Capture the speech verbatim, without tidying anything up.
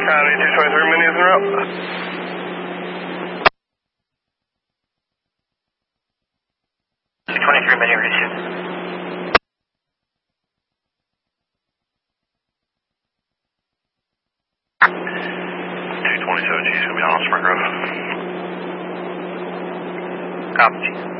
County two twenty-three Mini is en route. two twenty-three Mini received. two twenty-seven G is going to be on Sprint Grove. Copy.